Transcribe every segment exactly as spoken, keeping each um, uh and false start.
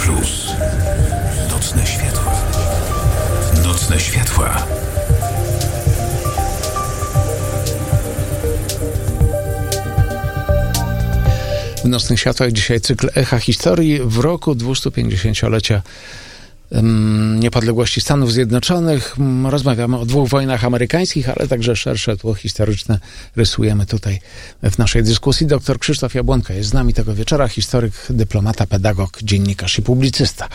Cruz. Nocne światła. Nocne światła. W Nocnych Światłach dzisiaj cykl Echa Historii w roku dwustupięćdziesięciolecia niepodległości Stanów Zjednoczonych. Rozmawiamy o dwóch wojnach amerykańskich, ale także szersze tło historyczne rysujemy tutaj w naszej dyskusji. Doktor Krzysztof Jabłonka jest z nami tego wieczora, historyk, dyplomata, pedagog, dziennikarz i publicysta.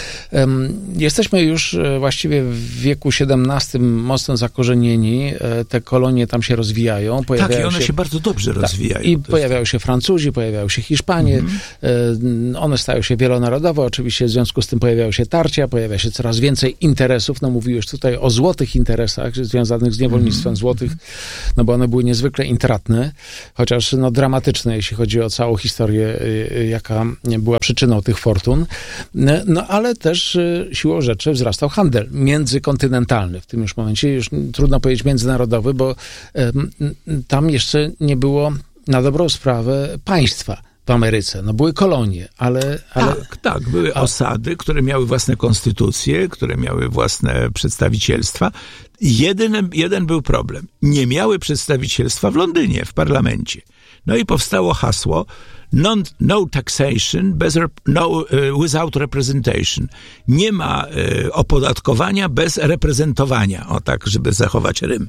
Jesteśmy już właściwie w wieku siedemnastym mocno zakorzenieni. Te kolonie tam się rozwijają. Tak, i one się, się bardzo dobrze tak, rozwijają. I pojawiają jest... się Francuzi, pojawiają się Hiszpanie. Mm-hmm. One stają się wielonarodowe. Oczywiście w związku z tym pojawiają się tarcia, pojawia się coraz więcej interesów. No mówiłeś tutaj o złotych interesach związanych z niewolnictwem mm-hmm. złotych, no bo one były niezwykle intratne, chociaż no dramatyczne, jeśli chodzi o całą historię, jaka była przyczyną tych fortun. No ale też siłą rzeczy wzrastał handel międzykontynentalny. W tym już momencie już trudno powiedzieć międzynarodowy, bo tam jeszcze nie było na dobrą sprawę państwa w Ameryce. No były kolonie, ale... ale tak, tak. Były osady, które miały własne konstytucje, które miały własne przedstawicielstwa. Jeden, jeden był problem. Nie miały przedstawicielstwa w Londynie, w parlamencie. No i powstało hasło non, no taxation bez, no, uh, without representation. Nie ma uh, opodatkowania bez reprezentowania. O tak, żeby zachować rym.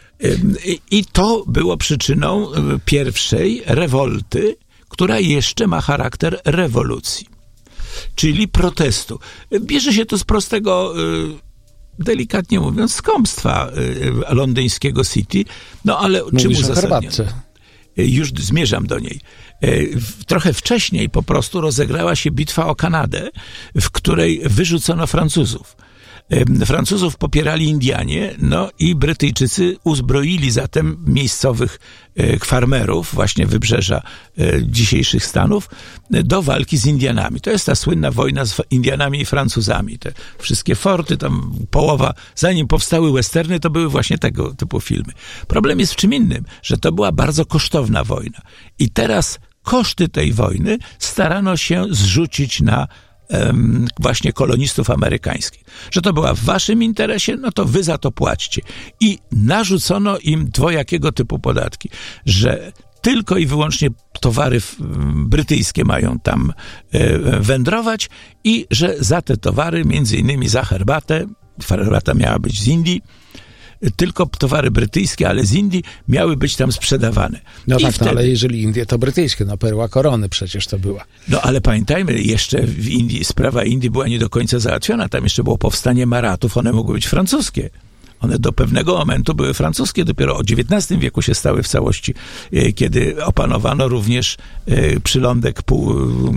I, I to było przyczyną pierwszej rewolty, która jeszcze ma charakter rewolucji, czyli protestu. Bierze się to z prostego, delikatnie mówiąc, skąpstwa londyńskiego City, no ale Mówisz czym uzasadnione? Już zmierzam do niej. Trochę wcześniej po prostu rozegrała się bitwa o Kanadę, w której wyrzucono Francuzów. Francuzów popierali Indianie, no i Brytyjczycy uzbroili zatem miejscowych farmerów, właśnie wybrzeża dzisiejszych Stanów, do walki z Indianami. To jest ta słynna wojna z Indianami i Francuzami. Te wszystkie forty, tam połowa, zanim powstały westerny, to były właśnie tego typu filmy. Problem jest w czym innym, że to była bardzo kosztowna wojna. I teraz koszty tej wojny starano się zrzucić na właśnie kolonistów amerykańskich. Że to była w waszym interesie, no to wy za to płaćcie. I narzucono im dwojakiego typu podatki, że tylko i wyłącznie towary brytyjskie mają tam wędrować i że za te towary, między innymi za herbatę, herbata miała być z Indii, tylko towary brytyjskie, ale z Indii miały być tam sprzedawane. No I tak, wtedy... no, ale jeżeli Indie to brytyjskie, no perła korony przecież to była. No ale pamiętajmy, jeszcze w Indii, sprawa Indii była nie do końca załatwiona, tam jeszcze było powstanie Maratów, one mogły być francuskie. One do pewnego momentu były francuskie, dopiero o dziewiętnastym wieku się stały w całości, kiedy opanowano również przylądek pół,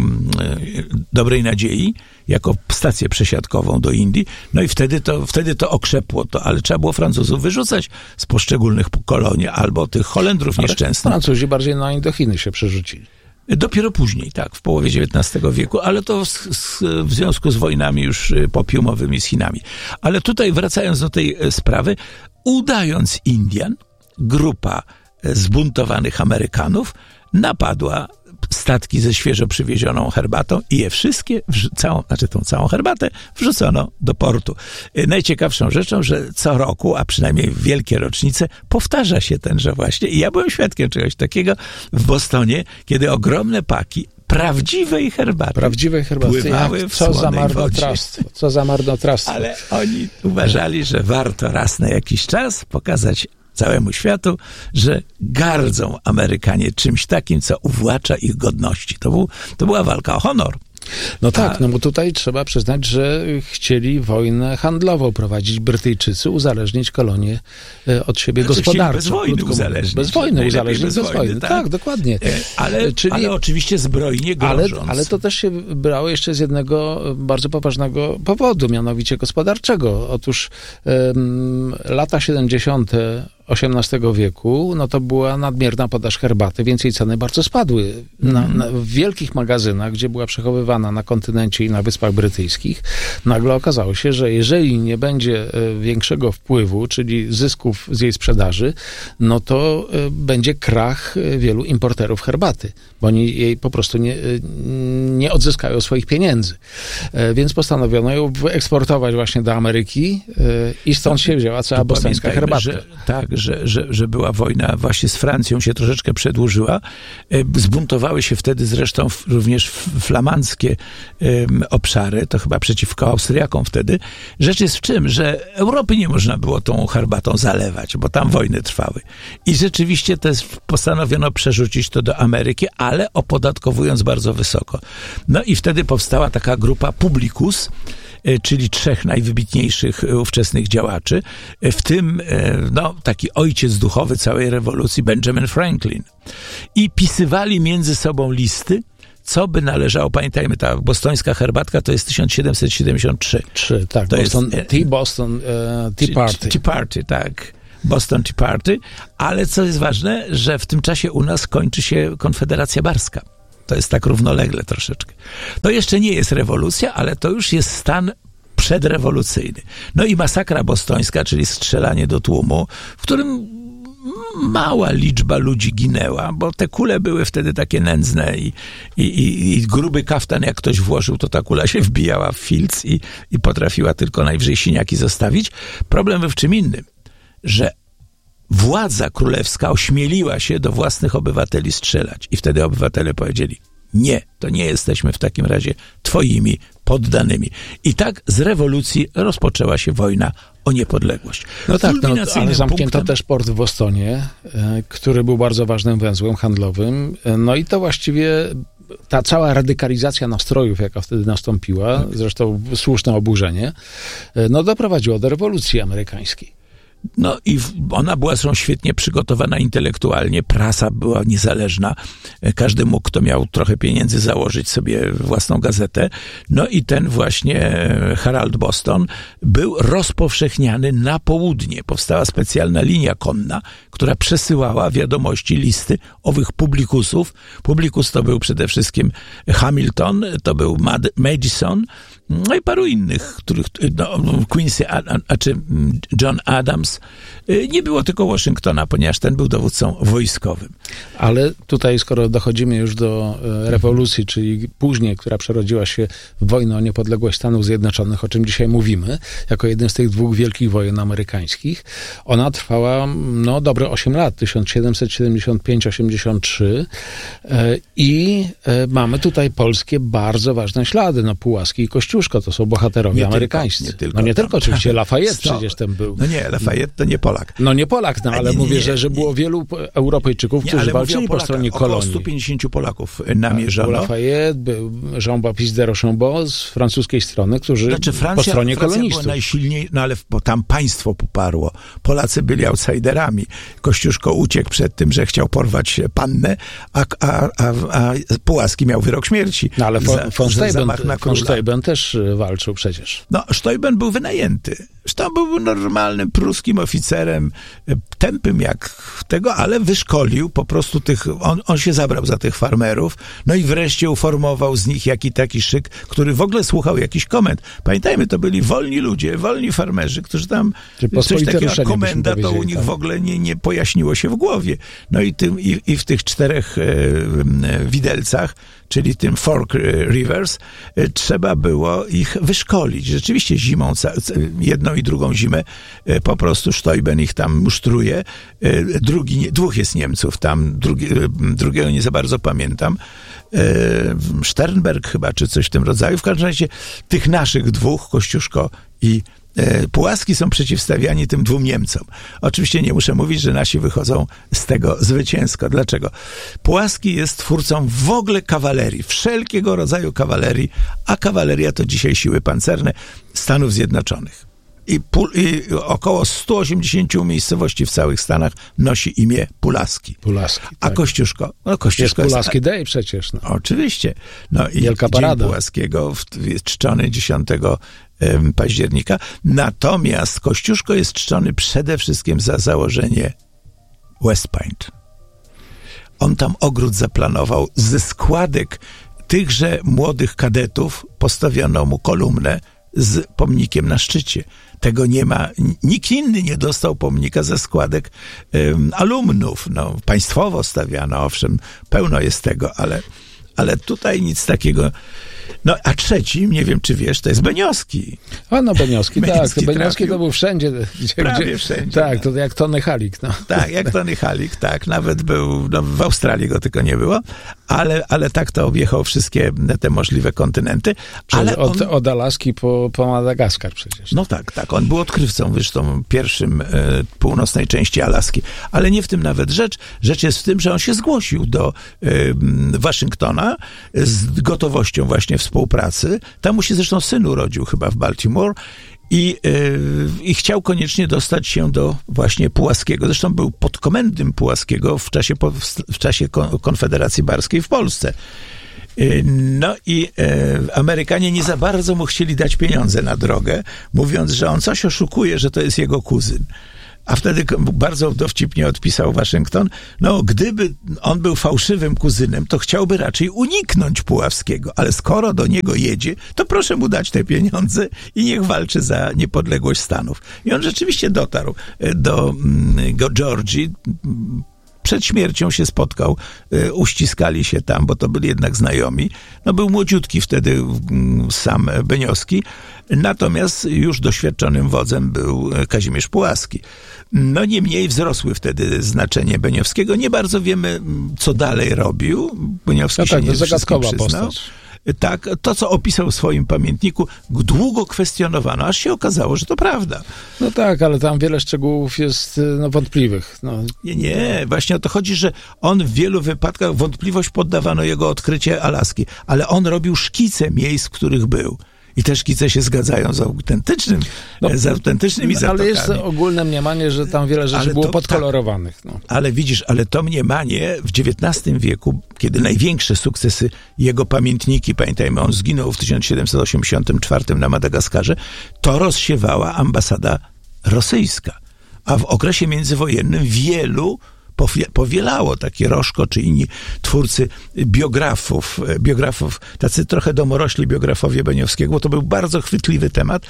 Dobrej Nadziei jako stację przesiadkową do Indii, no i wtedy to, wtedy to okrzepło to, ale trzeba było Francuzów wyrzucać z poszczególnych kolonii albo tych Holendrów ale nieszczęsnych. Francuzi bardziej na Indochiny się przerzucili. Dopiero później, tak, w połowie dziewiętnastego wieku, ale to z, z, w związku z wojnami już popiumowymi z Chinami. Ale tutaj wracając do tej sprawy, udając Indian, grupa zbuntowanych Amerykanów napadła statki ze świeżo przywiezioną herbatą i je wszystkie, całą, znaczy tą całą herbatę, wrzucono do portu. Najciekawszą rzeczą, że co roku, a przynajmniej w wielkie rocznice, powtarza się tenże właśnie. I ja byłem świadkiem czegoś takiego w Bostonie, kiedy ogromne paki prawdziwej herbaty. Prawdziwej herbaty. Pływały w co za marnotrawstwo. Co za marnotrawstwo. Ale oni uważali, że warto raz na jakiś czas pokazać całemu światu, że gardzą Amerykanie czymś takim, co uwłacza ich godności. To, był, to była walka o honor. No tak, A... no bo tutaj trzeba przyznać, że chcieli wojnę handlową prowadzić Brytyjczycy, uzależnić kolonie od siebie znaczy, gospodarczo. Bez wojny uzależnić. Bez wojny uzależnić, bez, bez wojny, wojny. Tak, tak dokładnie. Ale, Czyli, ale oczywiście zbrojnie grożąc. Ale, ale to też się brało jeszcze z jednego bardzo poważnego powodu, mianowicie gospodarczego. Otóż um, lata siedemdziesiąte osiemnastego wieku, no to była nadmierna podaż herbaty, więc jej ceny bardzo spadły. Na, na, w wielkich magazynach, gdzie była przechowywana na kontynencie i na Wyspach Brytyjskich, nagle okazało się, że jeżeli nie będzie większego wpływu, czyli zysków z jej sprzedaży, no to będzie krach wielu importerów herbaty, bo oni jej po prostu nie, nie odzyskają swoich pieniędzy. Więc postanowiono ją eksportować właśnie do Ameryki i stąd się wzięła cała bostońska herbatka. Że, tak, że, że, że była wojna właśnie z Francją, się troszeczkę przedłużyła. Zbuntowały się wtedy zresztą również flamandzkie um, obszary, to chyba przeciwko Austriakom wtedy. Rzecz jest w czym, że Europy nie można było tą herbatą zalewać, bo tam wojny trwały. I rzeczywiście też postanowiono przerzucić to do Ameryki, ale opodatkowując bardzo wysoko. No i wtedy powstała taka grupa Publicus, czyli trzech najwybitniejszych ówczesnych działaczy, w tym no, taki ojciec duchowy całej rewolucji, Benjamin Franklin. I pisywali między sobą listy, co by należało, pamiętajmy, ta bostońska herbatka to jest tysiąc siedemset siedemdziesiąt trzy. Trzy, tak, to Boston, jest, Tea Boston uh, Tea Party. Tea Party, tak. Boston Tea Party, ale co jest ważne, że w tym czasie u nas kończy się Konfederacja Barska. To jest tak równolegle troszeczkę. To jeszcze nie jest rewolucja, ale to już jest stan przedrewolucyjny. No i masakra bostońska, czyli strzelanie do tłumu, w którym mała liczba ludzi ginęła, bo te kule były wtedy takie nędzne i, i, i, i gruby kaftan, jak ktoś włożył, to ta kula się wbijała w filc i, i potrafiła tylko najwyżej siniaki zostawić. Problem był w czym innym, że władza królewska ośmieliła się do własnych obywateli strzelać. I wtedy obywatele powiedzieli, nie, to nie jesteśmy w takim razie twoimi poddanymi. I tak z rewolucji rozpoczęła się wojna o niepodległość. No tak, no, ale zamknięto punktem... też port w Bostonie, który był bardzo ważnym węzłem handlowym. No i to właściwie ta cała radykalizacja nastrojów, jaka wtedy nastąpiła, tak. Zresztą słuszne oburzenie, no doprowadziło do rewolucji amerykańskiej. No i ona była zresztą świetnie przygotowana intelektualnie, prasa była niezależna, każdy mógł, kto miał trochę pieniędzy, założyć sobie własną gazetę. No i ten właśnie Herald Boston był rozpowszechniany na południe. Powstała specjalna linia konna, która przesyłała wiadomości, listy owych publikusów. Publikus to był przede wszystkim Hamilton, to był Mad- Madison, no i paru innych, których, no, Quincy, a, a czy John Adams. Nie było tylko Waszyngtona, ponieważ ten był dowódcą wojskowym. Ale tutaj, skoro dochodzimy już do rewolucji, czyli później, która przerodziła się w wojnę o niepodległość Stanów Zjednoczonych, o czym dzisiaj mówimy, jako jeden z tych dwóch wielkich wojen amerykańskich, ona trwała, no, dobre osiem lat, tysiąc siedemset siedemdziesiąt pięć do osiemdziesiąt trzy i mamy tutaj polskie bardzo ważne ślady, no, Pułaski i Kościuszko, to są bohaterowie nie amerykańscy. Tylko, nie tylko no nie tam. tylko oczywiście Lafayette Sto... przecież ten był. No nie, Lafayette to nie Polak. No nie Polak, no ale nie, mówię, nie, że, że było wielu Europejczyków, nie, którzy walczyli po stronie kolonii. Około stu pięćdziesięciu Polaków namierzono. Był Lafayette, był Jean-Baptiste de Rochambeau z francuskiej strony, którzy znaczy, Francja, po stronie Francja kolonistów. była najsilniej, no ale bo tam państwo poparło. Polacy byli outsiderami. Kościuszko uciekł przed tym, że chciał porwać pannę, a, a, a, a Pułaski miał wyrok śmierci. No ale von, von, Steuben, von Steuben też walczył przecież. No, Steuben był wynajęty. Zresztą był normalnym pruskim oficerem, tępym jak tego, ale wyszkolił po prostu tych, on, on się zabrał za tych farmerów, no i wreszcie uformował z nich jaki taki szyk, który w ogóle słuchał jakiś komend. Pamiętajmy, to byli wolni ludzie, wolni farmerzy, którzy tam coś takiego jak komenda, to u nich tak. w ogóle nie, nie pojaśniło się w głowie. No i, tym, i, i w tych czterech e, e, widelcach, czyli tym Fork Rivers, e, trzeba było ich wyszkolić. Rzeczywiście zimą, jedną i drugą zimę, e, po prostu Steuben ich tam musztruje. E, drugi, dwóch jest Niemców tam, drugi, e, drugiego nie za bardzo pamiętam. E, Sternberg chyba, czy coś w tym rodzaju. W każdym razie tych naszych dwóch, Kościuszko i Pułaski, są przeciwstawiani tym dwóm Niemcom. Oczywiście nie muszę mówić, że nasi wychodzą z tego zwycięsko. Dlaczego? Pułaski jest twórcą w ogóle kawalerii, wszelkiego rodzaju kawalerii, a kawaleria to dzisiaj siły pancerne Stanów Zjednoczonych. I, pul, i około sto osiemdziesiąt miejscowości w całych Stanach nosi imię Pulaski. Pulaski, a tak. Kościuszko? No Kościuszko jest Pulaski jest, Day przecież. No. Oczywiście. No i Wielka Dzień parada. Pułaskiego jest czczony dziesiątego października. Natomiast Kościuszko jest czczony przede wszystkim za założenie West Point. On tam ogród zaplanował. Ze składek tychże młodych kadetów postawiono mu kolumnę z pomnikiem na szczycie. Tego nie ma, nikt inny nie dostał pomnika ze składek um, alumnów. No, państwowo stawiano, owszem, pełno jest tego, ale, ale tutaj nic takiego. No, a trzecim, nie wiem, czy wiesz, to jest Beniowski. A no, Beniowski, Beniowski tak. To Beniowski to był wszędzie. Gdzie, Prawie gdzie, wszędzie. Tak, no. to jak Tony Halik. No. Tak, jak Tony Halik, tak. Nawet był, no, w Australii go tylko nie było, ale, ale tak to objechał wszystkie te możliwe kontynenty. Ale od, on... od Alaski po, po Madagaskar przecież. No tak, tak. On był odkrywcą, zresztą pierwszym e, północnej części Alaski. Ale nie w tym nawet rzecz. Rzecz jest w tym, że on się zgłosił do e, Waszyngtona z gotowością właśnie współpracy. Tam mu się zresztą syn urodził chyba w Baltimore i, yy, i chciał koniecznie dostać się do właśnie Pułaskiego. Zresztą był podkomendnym Pułaskiego w czasie, w czasie Konfederacji Barskiej w Polsce. Yy, no i yy, Amerykanie nie za bardzo mu chcieli dać pieniądze na drogę, mówiąc, że on coś oszukuje, że to jest jego kuzyn. A wtedy bardzo dowcipnie odpisał Waszyngton, no gdyby on był fałszywym kuzynem, to chciałby raczej uniknąć Puławskiego, ale skoro do niego jedzie, to proszę mu dać te pieniądze i niech walczy za niepodległość Stanów. I on rzeczywiście dotarł do, do Georgii. Przed śmiercią się spotkał, y, uściskali się tam, bo to byli jednak znajomi. No był młodziutki wtedy y, sam Beniowski, natomiast już doświadczonym wodzem był Kazimierz Pułaski. No niemniej wzrosły wtedy znaczenie Beniowskiego. Nie bardzo wiemy, co dalej robił. Beniowski no się tak, nie to zagadkowa przyznał. postać. Tak, to co opisał w swoim pamiętniku, długo kwestionowano, aż się okazało, że to prawda. No tak, ale tam wiele szczegółów jest no, wątpliwych. No. Nie, nie, właśnie o to chodzi, że on w wielu wypadkach wątpliwość poddawano jego odkrycie Alaski, ale on robił szkice miejsc, w których był. I te szkice się zgadzają z autentycznym, no, z autentycznymi no, zatokami. Ale jest ogólne mniemanie, że tam wiele rzeczy ale było to, podkolorowanych. No. Ale widzisz, ale to mniemanie w dziewiętnastym wieku, kiedy największe sukcesy, jego pamiętniki, pamiętajmy, on zginął w tysiąc siedemset osiemdziesiątym czwartym na Madagaskarze, to rozsiewała ambasada rosyjska. A w okresie międzywojennym wielu powielało takie Roszko czy inni twórcy biografów, biografów, tacy trochę domorośli biografowie Beniowskiego, bo to był bardzo chwytliwy temat,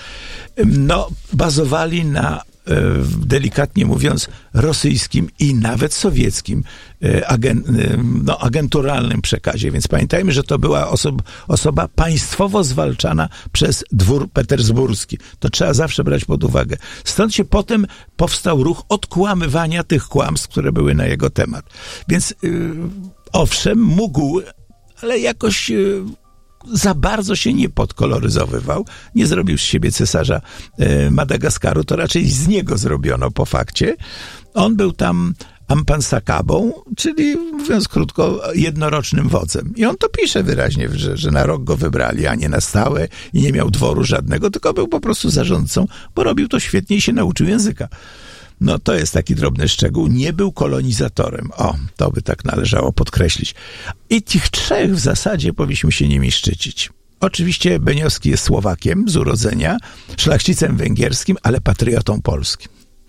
no, bazowali na, delikatnie mówiąc, rosyjskim i nawet sowieckim agen, no, agenturalnym przekazie. Więc pamiętajmy, że to była osoba, osoba państwowo zwalczana przez dwór petersburski. To trzeba zawsze brać pod uwagę. Stąd się potem powstał ruch odkłamywania tych kłamstw, które były na jego temat. Więc yy, owszem, mógł, ale jakoś yy, za bardzo się nie podkoloryzowywał, nie zrobił z siebie cesarza e, Madagaskaru, to raczej z niego zrobiono po fakcie. On był tam Ampansakabą, czyli mówiąc krótko, jednorocznym wodzem. I on to pisze wyraźnie, że, że na rok go wybrali, a nie na stałe i nie miał dworu żadnego, tylko był po prostu zarządcą, bo robił to świetnie i się nauczył języka. No to jest taki drobny szczegół. Nie był kolonizatorem. O, to by tak należało podkreślić. I tych trzech w zasadzie powinniśmy się nimi szczycić. Oczywiście Beniowski jest Słowakiem z urodzenia, szlachcicem węgierskim, ale patriotą polskim.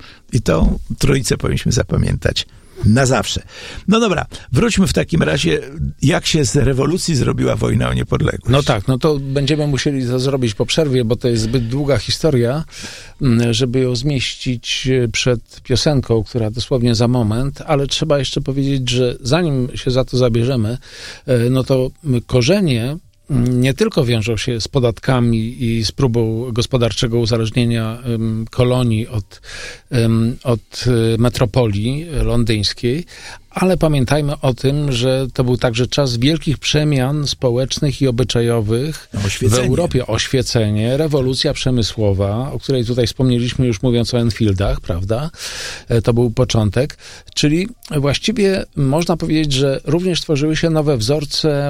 I tą trójcę powinniśmy zapamiętać na zawsze. No dobra, wróćmy w takim razie, jak się z rewolucji zrobiła wojna o niepodległość. No tak, no to będziemy musieli to zrobić po przerwie, bo to jest zbyt długa historia, żeby ją zmieścić przed piosenką, która dosłownie za moment, ale trzeba jeszcze powiedzieć, że zanim się za to zabierzemy, no to korzenie nie tylko wiążą się z podatkami i z próbą gospodarczego uzależnienia um, kolonii od, um, od metropolii londyńskiej, ale pamiętajmy o tym, że to był także czas wielkich przemian społecznych i obyczajowych w Europie. Oświecenie, rewolucja przemysłowa, o której tutaj wspomnieliśmy już mówiąc o Enfieldach, prawda? To był początek. Czyli właściwie można powiedzieć, że również tworzyły się nowe wzorce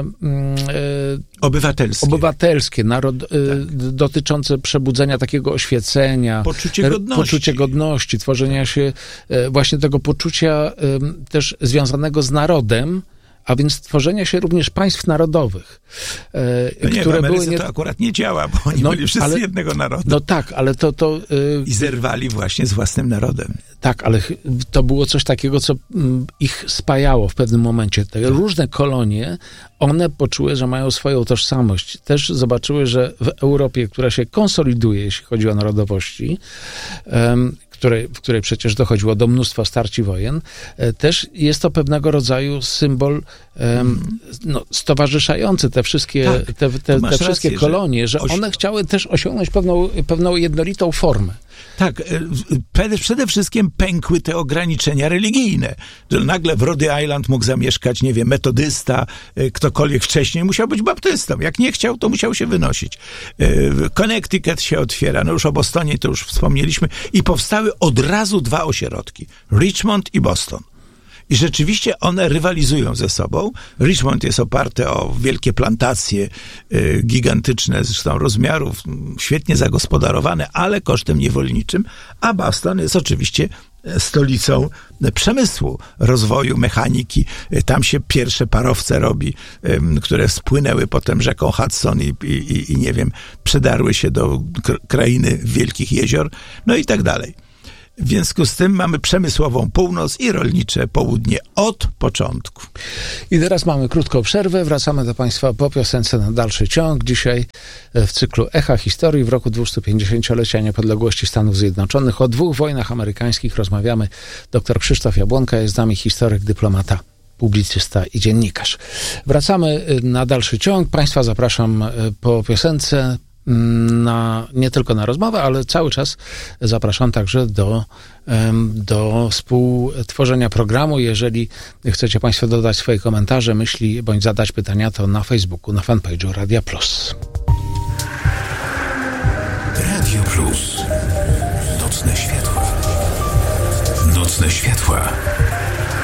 e, obywatelskie, obywatelskie narod, tak. e, dotyczące przebudzenia takiego oświecenia, poczucie godności, poczucie godności tworzenia się e, właśnie tego poczucia e, też związanego z narodem, a więc tworzenia się również państw narodowych, no nie, które w Ameryce były... Nie... to akurat nie działa, bo oni no, byli wszyscy ale, jednego narodu. No tak, ale to... to yy... I zerwali właśnie z własnym narodem. Tak, ale to było coś takiego, co ich spajało w pewnym momencie. Te różne kolonie, one poczuły, że mają swoją tożsamość. Też zobaczyły, że w Europie, która się konsoliduje, jeśli chodzi o narodowości, um, której, w której przecież dochodziło do mnóstwa starć i wojen, też jest to pewnego rodzaju symbol um, no, stowarzyszający te wszystkie, tak, te, te, te wszystkie rację, kolonie, że, że one oś... chciały też osiągnąć pewną, pewną jednolitą formę. Tak, przede wszystkim pękły te ograniczenia religijne. Że nagle w Rhode Island mógł zamieszkać, nie wiem, metodysta, ktokolwiek wcześniej musiał być baptystą. Jak nie chciał, to musiał się wynosić. Connecticut się otwiera, no już o Bostonie to już wspomnieliśmy i powstały od razu dwa ośrodki. Richmond i Boston. I rzeczywiście one rywalizują ze sobą. Richmond jest oparte o wielkie plantacje y, gigantyczne, zresztą rozmiarów, świetnie zagospodarowane, ale kosztem niewolniczym, a Boston jest oczywiście stolicą przemysłu, rozwoju, mechaniki. Tam się pierwsze parowce robi, y, które spłynęły potem rzeką Hudson i, i, i nie wiem, przedarły się do krainy wielkich jezior, no i tak dalej. W związku z tym mamy przemysłową północ i rolnicze południe od początku. I teraz mamy krótką przerwę. Wracamy do Państwa po piosence na dalszy ciąg. Dzisiaj w cyklu Echa Historii w roku dwustupięćdziesięciolecia niepodległości Stanów Zjednoczonych o dwóch wojnach amerykańskich rozmawiamy. Doktor Krzysztof Jabłonka jest z nami, historyk, dyplomata, publicysta i dziennikarz. Wracamy na dalszy ciąg. Państwa zapraszam po piosence. Na, nie tylko na rozmowę, ale cały czas zapraszam także do, do współtworzenia programu. Jeżeli chcecie Państwo dodać swoje komentarze, myśli, bądź zadać pytania, to na Facebooku, na fanpage'u Radia Plus. Radio Plus. Nocne światła. Nocne światła.